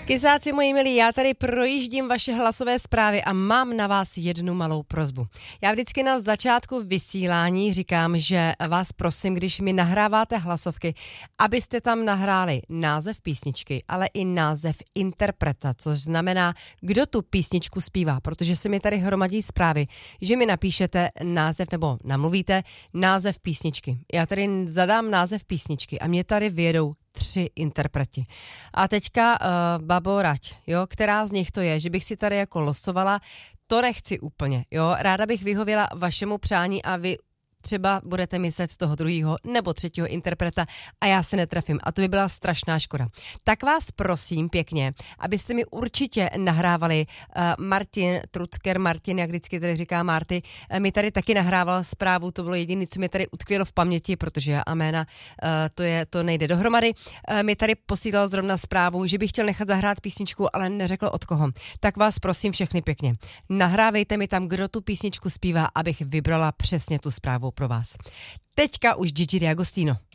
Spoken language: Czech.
Kysáci moji milí, já tady projíždím vaše hlasové zprávy a mám na vás jednu malou prosbu. Já vždycky na začátku vysílání říkám, že vás prosím, když mi nahráváte hlasovky, abyste tam nahráli název písničky, ale i název interpreta, což znamená, kdo tu písničku zpívá, protože se mi tady hromadí zprávy, že mi napíšete název nebo namluvíte název písničky. Já tady zadám název písničky a mě tady vyjedou 3 interpreti. A teďka babo rať, jo, která z nich to je, že bych si tady jako losovala, to nechci úplně, jo, ráda bych vyhověla vašemu přání a vy třeba budete myslet toho druhého nebo třetího interpreta a já se netrefím a to by byla strašná škoda. Tak vás prosím pěkně, abyste mi určitě nahrávali Martin Trucker, jak vždycky tady říká Marty, mi tady taky nahrával zprávu, to bylo jediné, co mi tady utkvělo v paměti, protože já a jména, to nejde dohromady, mi tady posílal zrovna zprávu, že bych chtěl nechat zahrát písničku, ale neřekl od koho. Tak vás prosím všechny pěkně, nahrávejte mi tam, kdo tu písničku zpívá, abych vybrala přesně tu zprávu pro vás. Teďka už Gigi D'Agostino.